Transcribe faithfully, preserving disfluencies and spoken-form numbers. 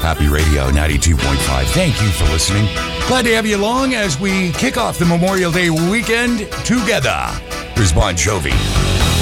Happy Radio ninety-two point five. Thank you for listening. Glad to have you along as we kick off the Memorial Day weekend together. Here's Bon Jovi.